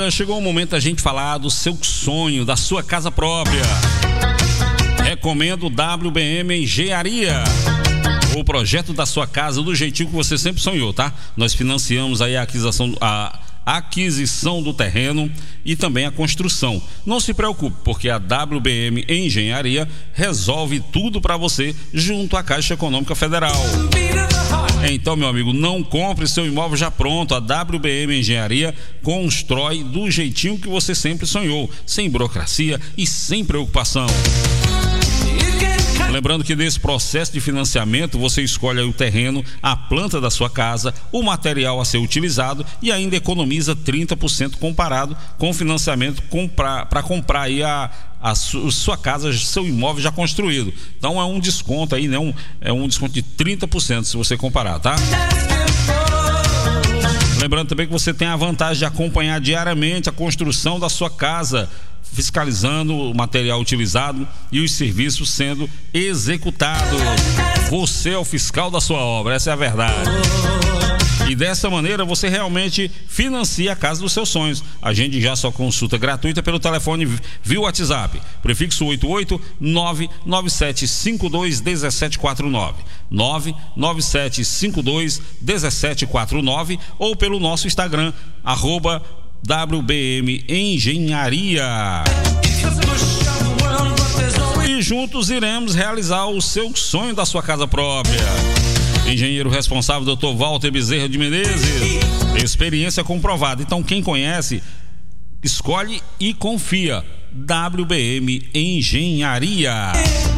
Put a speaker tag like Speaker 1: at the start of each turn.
Speaker 1: agora chegou o momento da gente falar do seu sonho, da sua casa própria. Recomendo o WBM Engenharia. O projeto da sua casa do jeitinho que você sempre sonhou, tá? Nós financiamos aí a aquisição do terreno e também a construção. Não se preocupe, porque a WBM Engenharia resolve tudo para você junto à Caixa Econômica Federal. Então, meu amigo, não compre seu imóvel já pronto. A WBM Engenharia constrói do jeitinho que você sempre sonhou, sem burocracia e sem preocupação. Lembrando que nesse processo de financiamento você escolhe o terreno, a planta da sua casa, o material a ser utilizado e ainda economiza 30% comparado com o financiamento para comprar aí a sua casa, seu imóvel já construído. Então é um desconto aí, né? É um desconto de 30% se você comparar, tá? Lembrando também que você tem a vantagem de acompanhar diariamente a construção da sua casa, fiscalizando o material utilizado e os serviços sendo executados. Você é o fiscal da sua obra, essa é a verdade. E dessa maneira você realmente financia a casa dos seus sonhos. Agende já sua consulta gratuita pelo telefone via WhatsApp, prefixo 88997521749, 997521749, ou pelo nosso Instagram, @WBM Engenharia. E juntos iremos realizar o seu sonho da sua casa própria. Engenheiro responsável, Dr. Walter Bezerra de Menezes. Experiência comprovada. Então, quem conhece, escolhe e confia. WBM Engenharia.